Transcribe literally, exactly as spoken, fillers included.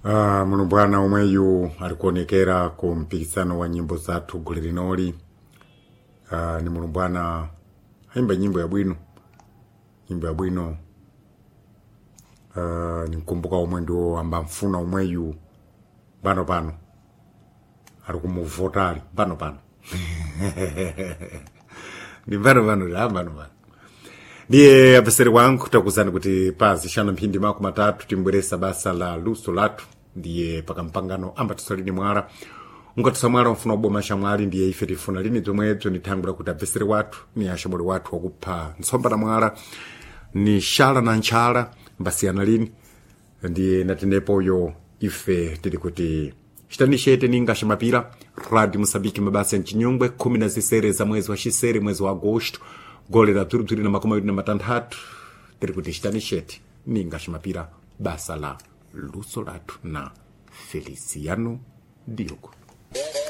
Uh, muno bwana omweyu alikuonekera ku mpikisano wa nyimbo zathu gulu linoli. Uh, ni muno bwana haimba nyimbo ya bwino, nyimbo ya bwino. Uh, nikumbuka omwe ndio amba mfuna omweyu bano bano alikumuvotali bano bano ni bano bano la bano bano. Ndiye apesere wangu takuzani kuti pazi shana mphindi mako matatu timbweresa basa la luso latu. Ndiye paka mpangano amba tusalini mwara ungatusa mwara mfuna oboma shamwali. Ndiye ife tifuna lini zomwezo nitangula kuti apesere watu ni ashamuli watu wakupa nsomba na mwara ni shala na nchala mbasiyana lini. Ndiye natenepo yo ife tili kuti shitanishete ninga shamapira Radio Mosambiki mabasa nchinyungwe kumi na zisere za mwezi wa shisere mwezi wa Agosto gole la turu turi na makoma yudi na matandatu tiri kuti shitanishete ninga shamapira basa la luso latu na Feliciano Diogo.